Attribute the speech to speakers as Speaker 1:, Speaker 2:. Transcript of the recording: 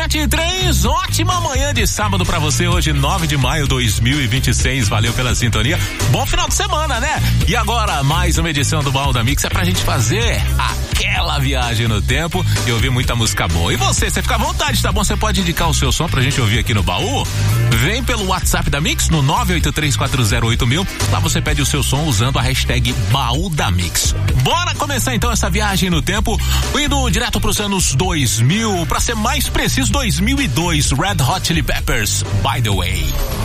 Speaker 1: 7:03, ótima manhã de sábado pra você, hoje 9 de maio de 2026, valeu pela sintonia, bom final de semana, né? E agora, mais uma edição do Baú da Mix, é pra gente fazer aquela viagem no tempo e ouvir muita música boa. E você fica à vontade, tá bom? Você pode indicar o seu som pra gente ouvir aqui no Baú? Vem pelo WhatsApp da Mix, no 983408000, lá você pede o seu som usando a hashtag Baú da Mix. Bora começar então essa viagem no tempo, indo direto pros anos 2000, pra ser mais preciso, 2002, Red Hot Chili Peppers, By The Way.